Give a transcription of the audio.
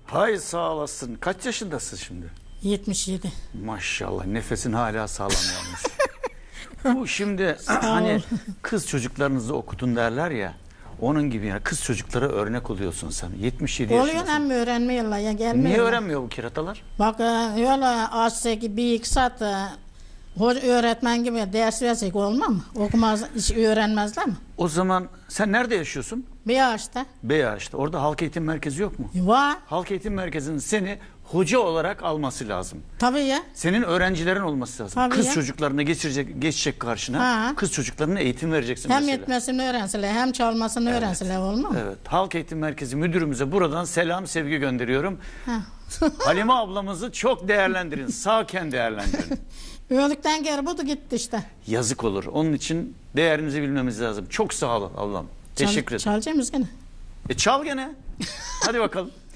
Hay sağ olasın. Kaç yaşındasın şimdi? 77. Maşallah nefesin hala sağlam yalnız. Bu şimdi hani kız çocuklarınızı okutun derler ya. Onun gibi yani kız çocuklara örnek oluyorsun sen. 77 yaşındasın. Oluyor ama öğrenmiyorlar ya gelmiyorlar. Niye öğrenmiyor bu keratalar? Bak öyle açsa bir iki saat öğretmen gibi ders versek olmaz mı? Okumaz, hiç öğrenmezler mi? O zaman sen nerede yaşıyorsun? Beyaş'ta. Beyaş'ta. Orada halk eğitim merkezi yok mu? Var. Halk eğitim merkezinin seni hoca olarak alması lazım. Tabii ya. Senin öğrencilerin olması lazım. Tabii kız ya. çocuklarına geçecek karşına. Ha. Kız çocuklarına eğitim vereceksin Hem mesela. etmesini öğrenseler hem çalmasını öğrenseler olmaz mı? Evet. Halk Eğitim Merkezi müdürümüze buradan selam, sevgi gönderiyorum. Halime ablamızı çok değerlendirin. Sağken değerlendirin. Öldükten geri bu da gitti işte. Yazık olur. Onun için değerinizi bilmemiz lazım. Çok sağ ol ablam. Teşekkür ederim. Çalacağımız gene. Çal gene. Hadi bakalım.